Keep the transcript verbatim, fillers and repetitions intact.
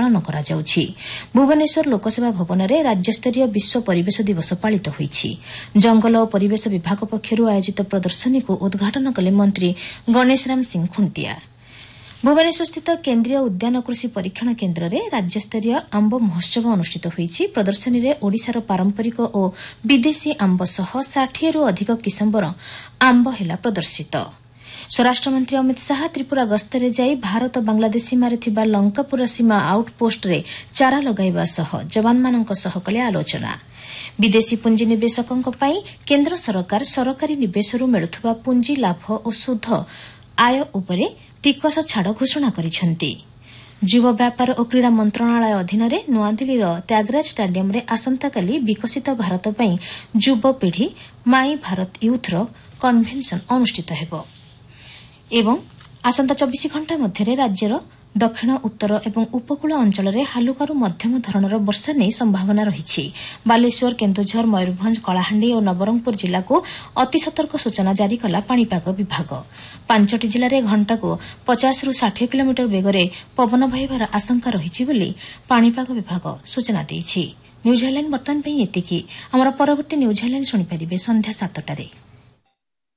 ପାଳନ କରାଯାଉଛି। ଭୁବନେଶ୍ୱର ଲୋକସେବା ଭବନରେ ରାଜ୍ୟସ୍ତରୀୟ ବିଶ୍ୱ ପରିବେଶ ଦିବସ ପାଳିତ ହୋଇଛି। ଜଙ୍ଗଲ ଓ ପରିବେଶ ବିଭାଗ ପକ୍ଷରୁ ଆୟୋଜିତ ପ୍ରଦର୍ଶନୀକୁ ଉଦ୍ଘାଟନ କଲେ ମନ୍ତ୍ରୀ ଗଣେଶରାମ ସିଂ ଖୁଣ୍ଟିଆ। ଭୁବନେଶ୍ୱରସ୍ଥିତ କେନ୍ଦ୍ରୀୟ ଉଦ୍ୟାନ କୃଷି ପରୀକ୍ଷଣ କେନ୍ଦ୍ରରେ ରାଜ୍ୟସ୍ତରୀୟ ଆମ୍ବ ମହୋତ୍ସବ ଅନୁଷ୍ଠିତ ହୋଇଛି। ପ୍ରଦର୍ଶନୀରେ ଓଡ଼ିଶାର ପାରମ୍ପରିକ ଓ ବିଦେଶୀ ଆମ୍ବ ସହ ଷାଠିଏରୁ ଅଧିକ କିସମର ଆମ୍ବ ହେଲା ପ୍ରଦର୍ଶିତ। ସ୍ୱରାଷ୍ଟ୍ରମନ୍ତ୍ରୀ ଅମିତ ଶାହା ତ୍ରିପୁରା ଗସ୍ତରେ ଯାଇ ଭାରତ ବାଂଲାଦେଶ ସୀମାରେ ଥିବା ଲଙ୍କାପୁରା ସୀମା ଆଉଟ୍ପୋଷ୍ଟରେ ଚାରା ଲଗାଇବା ସହ ଯବାନମାନଙ୍କ ସହ କଲେ ଆଲୋଚନା। ବିଦେଶୀ ପୁଞ୍ଜିନିବେଶକଙ୍କ ପାଇଁ କେନ୍ଦ୍ର ସରକାର ସରକାରୀ ନିବେଶରୁ ମିଳୁଥିବା ପୁଞ୍ଜି ଲାଭ ଓ ସୁଧ ଆୟ ଉପରେ ଟିକସ ଛାଡ଼ ଘୋଷଣା କରିଛନ୍ତି। ଯୁବ ବ୍ୟାପାର ଓ କ୍ରୀଡ଼ା ମନ୍ତ୍ରଣାଳୟ ଅଧୀନରେ ନୂଆଦିଲ୍ଲୀର ତ୍ୟାଗରାଜ ଷ୍ଟାଡିୟମ୍ରେ ଆସନ୍ତାକାଲି ବିକଶିତ ଭାରତ ପାଇଁ ଯୁବପିଢ଼ି ମାଇ ଭାରତ ୟୁଥ୍ର କନ୍ଭେନ୍ସନ୍ ଅନୁଷ୍ଠିତ ହେବ ଏବଂ ଆସନ୍ତା ଚବିଶ ଘଣ୍ଟା ମଧ୍ୟରେ ରାଜ୍ୟର ଦକ୍ଷିଣ ଉତ୍ତର ଏବଂ ଉପକୂଳ ଅଞ୍ଚଳରେ ହାଲୁକାରୁ ମଧ୍ୟମ ଧରଣର ବର୍ଷା ନେଇ ସମ୍ଭାବନା ରହିଛି। ବାଲେଶ୍ୱର, କେନ୍ଦୁଝର, ମୟୂରଭଞ୍ଜ, କଳାହାଣ୍ଡି ଓ ନବରଙ୍ଗପୁର ଜିଲ୍ଲାକୁ ଅତି ସତର୍କ ସୂଚନା ଜାରି କଲା ପାଣିପାଗ ବିଭାଗ। ପାଞ୍ଚଟି ଜିଲ୍ଲାରେ ଘଣ୍ଟାକୁ ପଚାଶରୁ ଷାଠିଏ କିଲୋମିଟର ବେଗରେ ପବନ ବହିବାର ଆଶଙ୍କା ରହିଛି ବୋଲି ପାଣିପାଗ ବିଭାଗ ସୂଚନା ଦେଇଛି। ନ୍ୟୁଜ୍ ହେଡଲାଇନ୍ ବର୍ତ୍ତମାନ ପାଇଁ ଏତିକି। ଆମର ପରବର୍ତ୍ତୀ ନ୍ୟୁଜ୍ ହେଡଲାଇନ୍ ଶୁଣିପାରିବେ ସନ୍ଧ୍ୟା ସାତଟାରେ।